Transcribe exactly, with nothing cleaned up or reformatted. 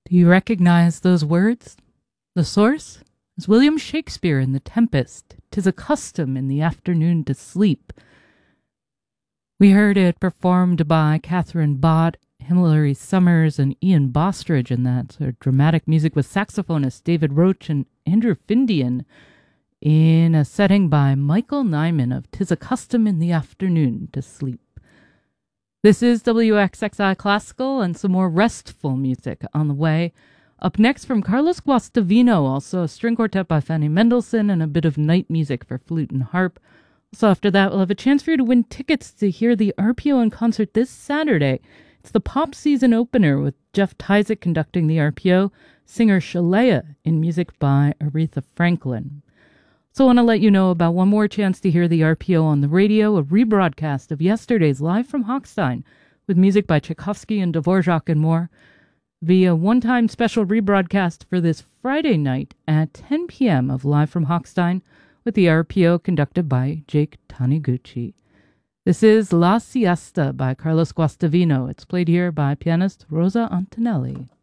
Do you recognize those words? The source is William Shakespeare in The Tempest. 'Tis a custom in the afternoon to sleep. We heard it performed by Catherine Bott, Hilary Summers, and Ian Bostridge, and that's her dramatic music with saxophonist David Roach and Andrew Findian in a setting by Michael Nyman of 'Tis a Custom in the Afternoon to Sleep. This is W X X I Classical, and some more restful music on the way. Up next from Carlos Guastavino, also a string quartet by Fanny Mendelssohn and a bit of night music for flute and harp. So after that, we'll have a chance for you to win tickets to hear the R P O in concert this Saturday. It's the pop season opener with Jeff Tyzik conducting the R P O, singer Shalea in music by Aretha Franklin. So I want to let you know about one more chance to hear the R P O on the radio, a rebroadcast of yesterday's Live from Hochstein with music by Tchaikovsky and Dvorak and more, via one-time special rebroadcast for this Friday night at ten p.m. of Live from Hochstein with the R P O conducted by Jake Taniguchi. This is La Siesta by Carlos Guastavino. It's played here by pianist Rosa Antonelli.